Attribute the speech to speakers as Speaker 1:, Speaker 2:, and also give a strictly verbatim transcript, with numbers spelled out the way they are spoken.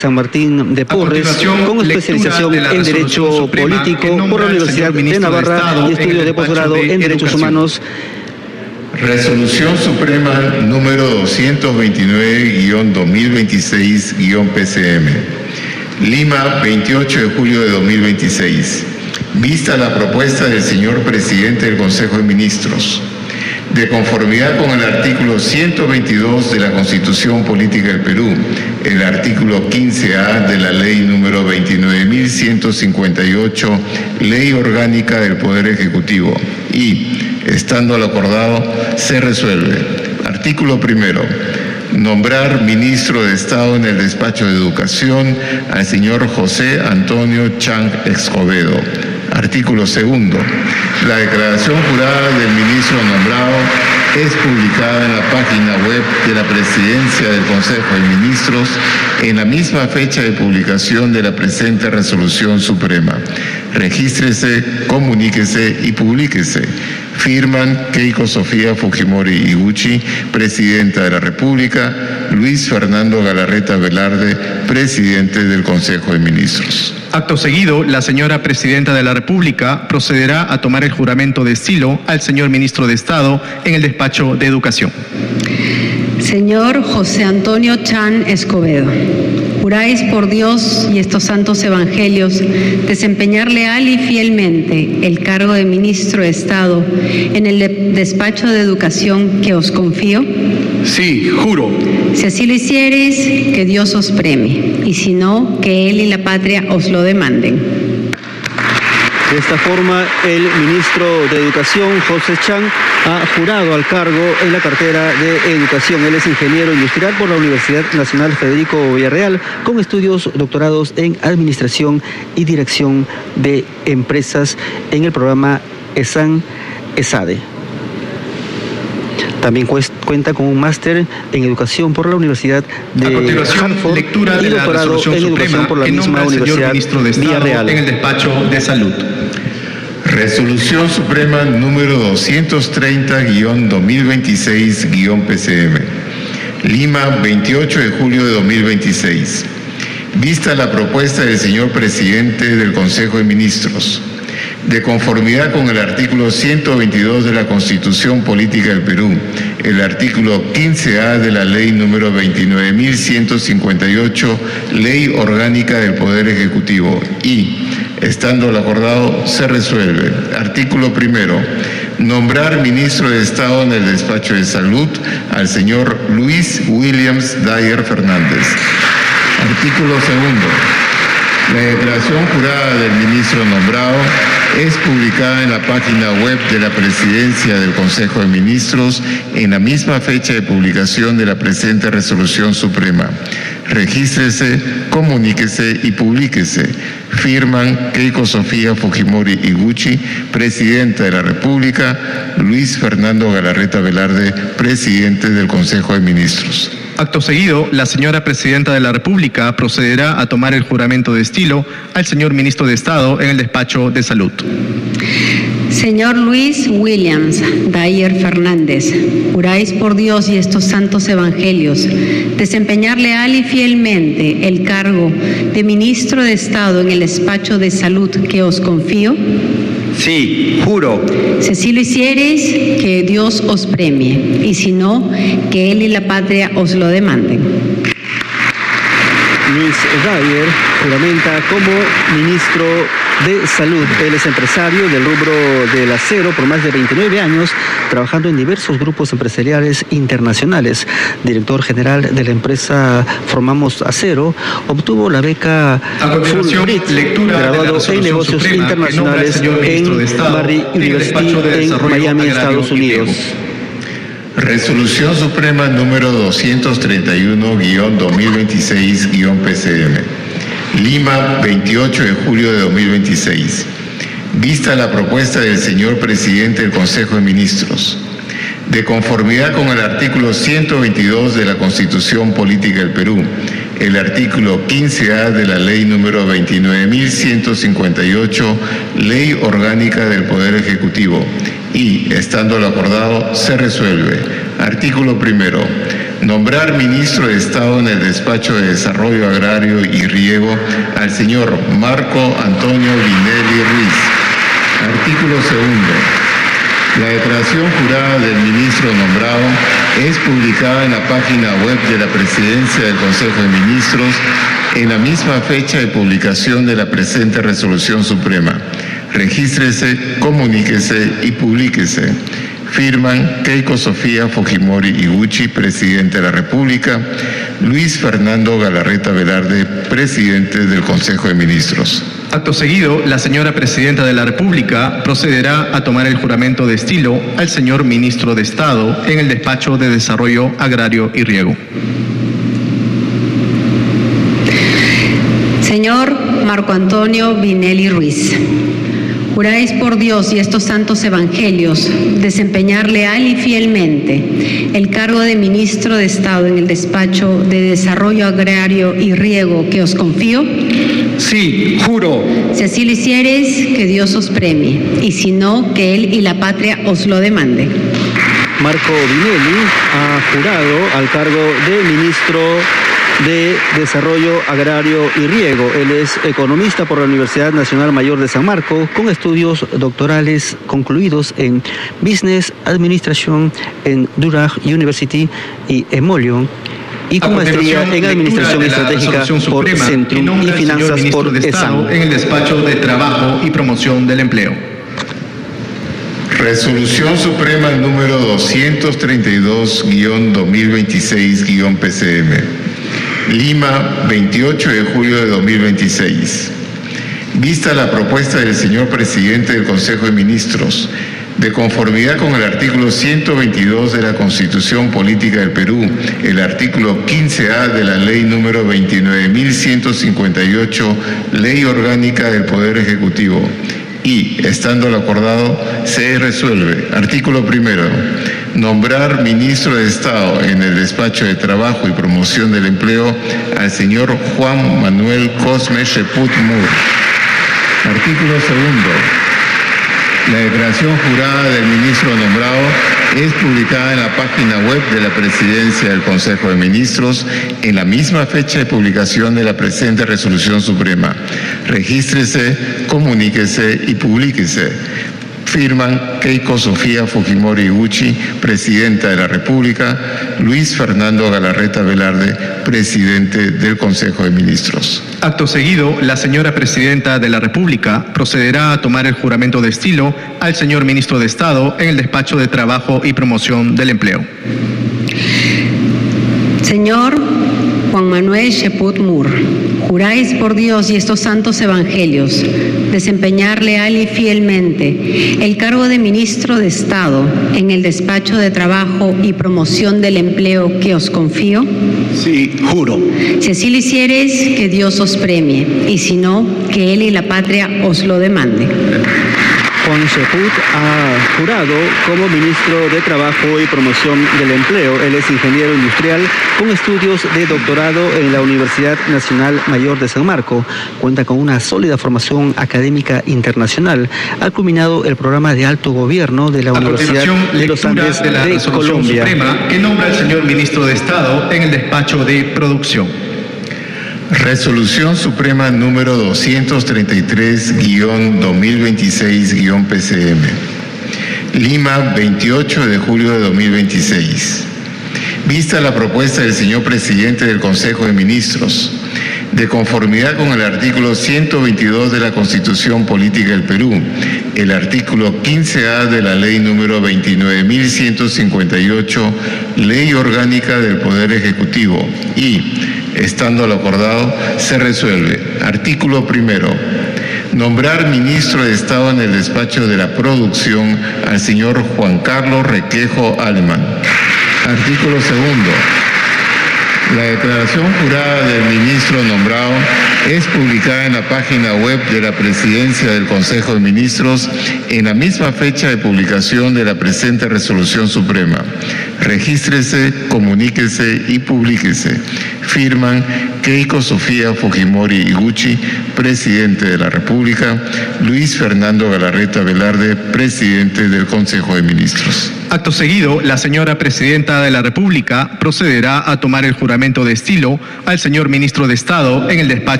Speaker 1: San Martín de Porres, con especialización de en Derecho Político por la Universidad de Navarra y estudios de posgrado en Derechos Humanos.
Speaker 2: Resolución Suprema número doscientos veintinueve guión dos mil veintiséis guión P C M. Lima, veintiocho de julio de dos mil veintiséis. Vista la propuesta del señor presidente del Consejo de Ministros, de conformidad con el artículo ciento veintidós de la Constitución Política del Perú, el artículo quince A de la ley número veintinueve mil ciento cincuenta y ocho, Ley Orgánica del Poder Ejecutivo, y, estando lo acordado, se resuelve. Artículo primero. Nombrar ministro de Estado en el despacho de Educación al señor José Antonio Chang Escobedo. Artículo segundo. La declaración jurada del ministro nombrado es publicada en la página web de la Presidencia del Consejo de Ministros en la misma fecha de publicación de la presente Resolución Suprema. Regístrese, comuníquese y publíquese. Firman Keiko Sofía Fujimori Iguchi, Presidenta de la República, Luis Fernando Galarreta Velarde, Presidente del Consejo de Ministros.
Speaker 3: Acto seguido, la señora Presidenta de la República procederá a tomar el juramento de estilo al señor Ministro de Estado en el despacho de Educación.
Speaker 4: Señor José Antonio Chan Escobedo, juráis por Dios y estos santos evangelios desempeñar leal y fielmente el cargo de Ministro de Estado en el de- despacho de Educación que os confío.
Speaker 3: Sí, juro.
Speaker 4: Si así lo hiciereis, que Dios os premie, y si no, que Él y la patria os lo demanden.
Speaker 1: De esta forma, el ministro de Educación, José Chang, ha jurado al cargo en la cartera de Educación. Él es ingeniero industrial por la Universidad Nacional Federico Villarreal, con estudios doctorados en Administración y Dirección de Empresas en el programa ESAN ESADE. También cuenta con un máster en Educación por la Universidad de
Speaker 3: A continuación,
Speaker 1: Hartford
Speaker 3: lectura
Speaker 1: y
Speaker 3: de la
Speaker 1: doctorado
Speaker 3: Resolución
Speaker 1: en
Speaker 3: Suprema
Speaker 1: Educación por la
Speaker 3: que
Speaker 1: misma
Speaker 3: nombra al señor
Speaker 1: Universidad
Speaker 3: Ministro de Estado
Speaker 1: Villarreal.
Speaker 3: en el despacho de Salud.
Speaker 2: Resolución Suprema número doscientos treinta guión dos mil veintiséis guión P C M. Lima, veintiocho de julio de dos mil veintiséis. Vista la propuesta del señor presidente del Consejo de Ministros, de conformidad con el artículo ciento veintidós de la Constitución Política del Perú, el artículo quince A de la ley número veintinueve mil ciento cincuenta y ocho, Ley Orgánica del Poder Ejecutivo, y, estando lo acordado, se resuelve. Artículo primero. Nombrar ministro de Estado en el despacho de Salud al señor Luis Williams Dyer Fernández. Artículo segundo. La declaración jurada del ministro nombrado es publicada en la página web de la Presidencia del Consejo de Ministros en la misma fecha de publicación de la presente Resolución Suprema. Regístrese, comuníquese y publíquese. Firman Keiko Sofía Fujimori Iguchi, Presidenta de la República, Luis Fernando Galarreta Velarde, Presidente del Consejo de Ministros.
Speaker 3: Acto seguido, la señora Presidenta de la República procederá a tomar el juramento de estilo al señor Ministro de Estado en el despacho de Salud.
Speaker 4: Señor Luis Williams Dyer Fernández, juráis por Dios y estos santos evangelios desempeñar leal y fielmente el cargo de Ministro de Estado en el despacho de Salud que os confío.
Speaker 1: Sí, juro.
Speaker 4: Si así lo hiciereis, que Dios os premie, y si no, que Él y la patria os lo demanden.
Speaker 1: Luis Dyer juramenta como ministro de Salud. Él es empresario del rubro del acero por más de veintinueve años, trabajando en diversos grupos empresariales internacionales. Director general de la empresa Formamos Acero, obtuvo la beca Fulbright, graduado en negocios internacionales en Barry University en Miami, Estados Unidos.
Speaker 2: Resolución Suprema número doscientos treinta y uno guión dos mil veintiséis guión P C M. Lima, veintiocho de julio de dos mil veintiséis. Vista la propuesta del señor presidente del Consejo de Ministros, de conformidad con el artículo ciento veintidós de la Constitución Política del Perú, el artículo quince A de la ley número veintinueve mil ciento cincuenta y ocho, Ley Orgánica del Poder Ejecutivo, y, estando lo acordado, se resuelve. Artículo primero. Nombrar ministro de Estado en el despacho de Desarrollo Agrario y Riego al señor Marco Antonio Vinelli Ruiz. Artículo segundo. La declaración jurada del ministro nombrado es publicada en la página web de la Presidencia del Consejo de Ministros en la misma fecha de publicación de la presente resolución suprema. Regístrese, comuníquese y publíquese. Firman Keiko Sofía Fujimori Iguchi, Presidente de la República, Luis Fernando Galarreta Velarde, Presidente del Consejo de Ministros.
Speaker 3: Acto seguido, la señora Presidenta de la República procederá a tomar el juramento de estilo al señor Ministro de Estado en el despacho de Desarrollo Agrario y Riego.
Speaker 4: Señor Marco Antonio Vinelli Ruiz, juráis por Dios y estos santos evangelios desempeñar leal y fielmente el cargo de Ministro de Estado en el despacho de Desarrollo Agrario y Riego que os confío.
Speaker 5: Sí, juro.
Speaker 4: Si así lo hiciereis, que Dios os premie, y si no, que Él y la patria os lo demande.
Speaker 1: Marco Vinelli ha jurado al cargo de Ministro de Desarrollo Agrario y Riego. Él es economista por la Universidad Nacional Mayor de San Marcos, con estudios doctorales concluidos en Business Administration en Durham University y Emollón, y con maestría en Administración Estratégica por Centrum y Finanzas por ESAM.
Speaker 3: En el despacho de Trabajo y Promoción del Empleo.
Speaker 2: Resolución Suprema número doscientos treinta y dos guión dos mil veintiséis guión P C M. Lima, veintiocho de julio de dos mil veintiséis. Vista la propuesta del señor Presidente del Consejo de Ministros, de conformidad con el artículo ciento veintidós de la Constitución Política del Perú, el artículo quince A de la Ley número veintinueve mil ciento cincuenta y ocho, Ley Orgánica del Poder Ejecutivo, y, estando lo acordado, se resuelve. Artículo primero. Nombrar ministro de Estado en el despacho de Trabajo y Promoción del Empleo al señor Juan Manuel Cosme Cheput Mur. Artículo segundo. La declaración jurada del ministro nombrado es publicada en la página web de la Presidencia del Consejo de Ministros en la misma fecha de publicación de la presente resolución suprema. Regístrese, comuníquese y publíquese. Firman Keiko Sofía Fujimori Iguchi, Presidenta de la República, Luis Fernando Galarreta Velarde, Presidente del Consejo de Ministros.
Speaker 3: Acto seguido, la señora Presidenta de la República procederá a tomar el juramento de estilo al señor Ministro de Estado en el despacho de Trabajo y Promoción del Empleo.
Speaker 4: Señor Juan Manuel Cheput Mur, juráis por Dios y estos santos evangelios desempeñar leal y fielmente el cargo de Ministro de Estado en el despacho de Trabajo y Promoción del Empleo que os confío.
Speaker 5: Sí, juro.
Speaker 4: Si así lo hiciereis, que Dios os premie, y si no, que Él y la patria os lo demande.
Speaker 1: Juan Cheput ha jurado como Ministro de Trabajo y Promoción del Empleo. Él es ingeniero industrial con estudios de doctorado en la Universidad Nacional Mayor de San Marcos. Cuenta con una sólida formación académica internacional. Ha culminado el programa de alto gobierno de la Universidad de los Andes
Speaker 3: de, la
Speaker 1: de Colombia.
Speaker 3: Suprema, que nombra al señor Ministro de Estado en el despacho de Producción.
Speaker 2: Resolución Suprema número doscientos treinta y tres guión dos mil veintiséis guión P C M. Lima, veintiocho de julio de dos mil veintiséis. Vista la propuesta del señor Presidente del Consejo de Ministros, de conformidad con el artículo ciento veintidós de la Constitución Política del Perú, el artículo quince A de la Ley número veintinueve mil ciento cincuenta y ocho, Ley Orgánica del Poder Ejecutivo, y, estando lo acordado, se resuelve. Artículo primero. Nombrar ministro de Estado en el despacho de la Producción al señor Juan Carlos Requejo Alemán. Artículo segundo. La declaración jurada del ministro nombrado es publicada en la página web de la Presidencia del Consejo de Ministros en la misma fecha de publicación de la presente resolución suprema. Regístrese, comuníquese y publíquese. Firman Keiko Sofía Fujimori Iguchi, Presidente de la República, Luis Fernando Galarreta Velarde, Presidente del Consejo de Ministros.
Speaker 3: Acto seguido, la señora Presidenta de la República procederá a tomar el juramento de estilo al señor Ministro de Estado en el despacho